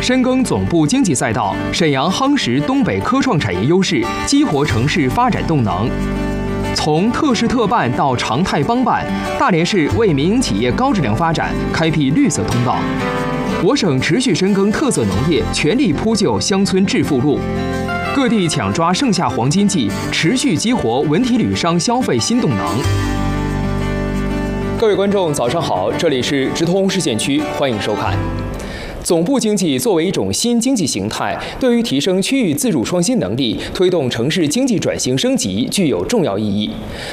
深耕总部经济赛道，沈阳夯实东北科创产业优势，激活城市发展动能。从特事特办到常态帮办，大连市为民营企业高质量发展开辟绿色通道。我省持续深耕特色农业，全力铺就乡村致富路。各地抢抓盛夏黄金季，持续激活文体旅商消费新动能。各位观众，早上好，这里是直通市县区，欢迎收看。总部经济作为一种新经济形态，对于提升区域自主创新能力、推动城市经济转型升级具有重要意义。